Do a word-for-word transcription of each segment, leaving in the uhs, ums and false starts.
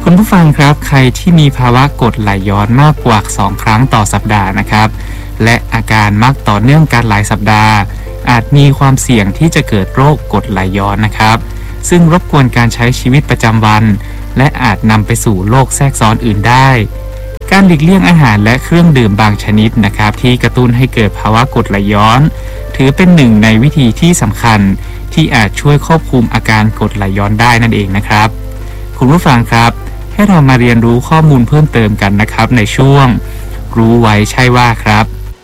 คุณผู้ฟังครับใครที่มีภาวะกรดไหลย้อนมากกว่าสองครั้งต่อสัปดาห์นะครับและอาการมักต่อเนื่องกันหลายสัปดาห์อาจมีความเสี่ยงที่จะเกิดโรคกรดไหลย้อนนะครับซึ่งรบกวนการใช้ชีวิตประจำวันและอาจนำไปสู่โรคแทรกซ้อนอื่นได้การหลีกเลี่ยงอาหารและเครื่องดื่มบางชนิดนะครับที่กระตุ้นให้เกิดภาวะกรดไหลย้อนถือเป็นหนึ่งในวิธีที่สำคัญที่อาจช่วยควบคุมอาการกรดไหลย้อนได้นั่นเองนะครับคุณผู้ฟังครับให้เรามาเรียนรู้ข้อมูลเพิ่มเติมกันนะครับในช่วงรู้ไว้ใช่ว่าครับ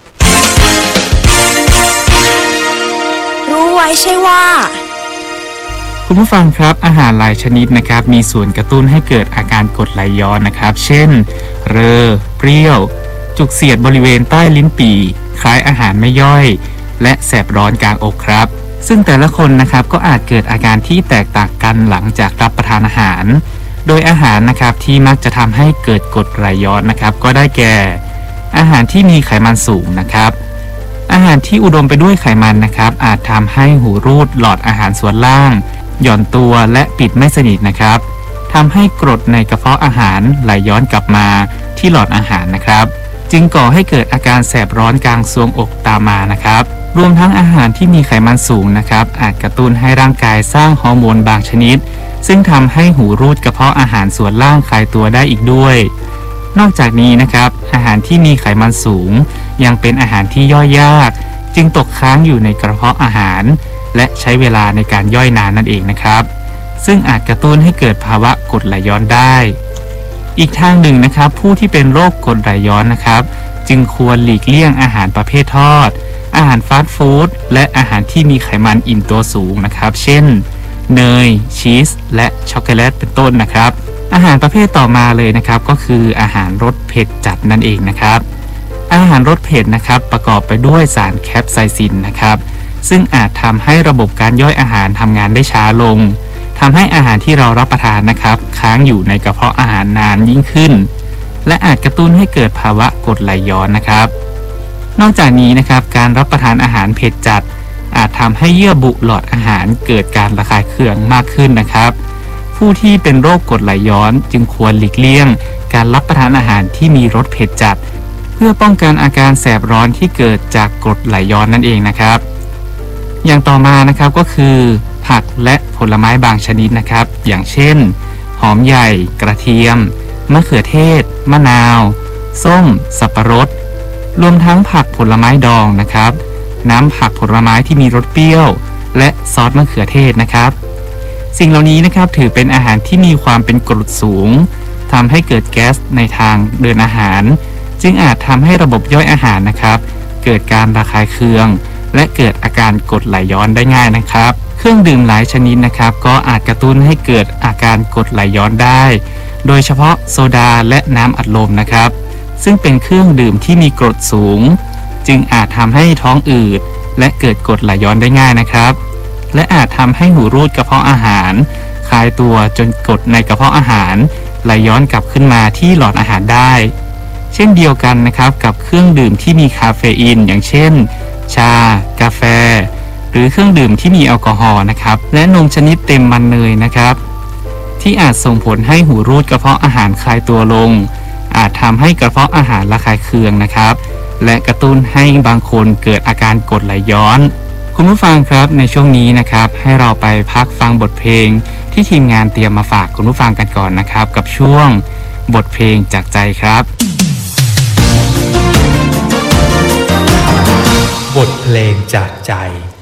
รู้ไว้ใช่ว่าคุณผู้ฟังครับอาหารหลายชนิดนะครับมีส่วนกระตุ้นให้เกิดอาการกรดไหลย้อนนะครับเช่นเรอเปรี้ยวจุกเสียดบริเวณใต้ลิ้นปี่คล้ายอาหารไม่ย่อยและแสบร้อนกลางอกครับซึ่งแต่ละคนนะครับก็อาจเกิดอาการที่แตกต่างกันหลังจากรับประทานอาหารโดยอาหารนะครับที่มักจะทำให้เกิดกรดไหลย้อนนะครับก็ได้แก่อาหารที่มีไขมันสูงนะครับอาหารที่อุดมไปด้วยไขมันนะครับอาจทำให้หูรูดหลอดอาหารส่วนล่างหย่อนตัวและปิดไม่สนิทนะครับทำให้กรดในกระเพาะอาหารไหลย้อนกลับมาที่หลอดอาหารนะครับจึงก่อให้เกิดอาการแสบร้อนกลางทรวงอกตามมานะครับรวมทั้งอาหารที่มีไขมันสูงนะครับอาจกระตุ้นให้ร่างกายสร้างฮอร์โมนบางชนิดซึ่งทำให้หูรูดกระเพาะอาหารส่วนล่างคลายตัวได้อีกด้วยนอกจากนี้นะครับอาหารที่มีไขมันสูงยังเป็นอาหารที่ย่อยยากจึงตกค้างอยู่ในกระเพาะอาหารและใช้เวลาในการย่อยนานนั่นเองนะครับซึ่งอาจกระตุ้นให้เกิดภาวะกรดไหลย้อนได้อีกทางหนึ่งนะครับผู้ที่เป็นโรคกรดไหลย้อนนะครับจึงควรหลีกเลี่ยงอาหารประเภททอดอาหารฟาสต์ฟู้ดและอาหารที่มีไขมันอิ่มตัวสูงนะครับเช่นเนยชีสและช็อกโกแลตเป็นต้นนะครับอาหารประเภทต่อมาเลยนะครับก็คืออาหารรสเผ็ดจัดนั่นเองนะครับอาหารรสเผ็ดนะครับประกอบไปด้วยสารแคปไซซินนะครับซึ่งอาจทำให้ระบบการย่อยอาหารทำงานได้ช้าลงทำให้อาหารที่เรารับประทานนะครับค้างอยู่ในกระเพาะอาหารนานยิ่งขึ้นและอาจกระตุ้นให้เกิดภาวะกรดไหลย้อนนะครับนอกจากนี้นะครับการรับประทานอาหารเผ็ดจัดอาจทำให้เยื่อบุหลอดอาหารเกิดการระคายเคืองมากขึ้นนะครับผู้ที่เป็นโรคกรดไหลย้อนจึงควรหลีกเลี่ยงการรับประทานอาหารที่มีรสเผ็ดจัดเพื่อป้องกันอาการแสบร้อนที่เกิดจากกรดไหลย้อนนั่นเองนะครับอย่างต่อมานะครับก็คือผักและผลไม้บางชนิดนะครับอย่างเช่นหอมใหญ่กระเทียมมะเขือเทศมะนาวส้มสับปะรดรวมทั้งผักผลไม้ดองนะครับน้ำผักผลไม้ที่มีรสเปรี้ยวและซอสมะเขือเทศนะครับสิ่งเหล่านี้นะครับถือเป็นอาหารที่มีความเป็นกรดสูงทำให้เกิดแก๊สในทางเดินอาหารจึงอาจทำให้ระบบย่อยอาหารนะครับเกิดการระคายเคืองและเกิดอาการกรดไหลย้อนได้ง่ายนะครับเครื่องดื่มหลายชนิดนะครับก็อาจกระตุ้นให้เกิดอาการกรดไหลย้อนได้โดยเฉพาะโซดาและน้ำอัดลมนะครับซึ่งเป็นเครื่องดื่มที่มีกรดสูงจึงอาจทำให้ท้องอืดและเกิดกรดไหลย้อนได้ง่ายนะครับและอาจทำให้หูรูดกระเพาะอาหารคลายตัวจนกรดในกระเพาะอาหารไหลย้อนกลับขึ้นมาที่หลอดอาหารได้เช่นเดียวกันนะครับกับเครื่องดื่มที่มีคาเฟอีนอย่างเช่นชากาแฟหรือเครื่องดื่มที่มีแอลกอฮอล์นะครับและนมชนิดเต็มมันเนยนะครับที่อาจส่งผลให้หูรูดกระเพาะอาหารคลายตัวลงอาจทำให้กระเพาะอาหารระคายเคืองนะครับและกระตุ้นให้บางคนเกิดอาการกรดไหลย้อนคุณผู้ฟังครับในช่วงนี้นะครับให้เราไปพักฟังบทเพลงที่ทีมงานเตรียมมาฝากคุณผู้ฟังกันก่อนนะครับกับช่วงบทเพลงจากใจครับบทเพลงจากใจ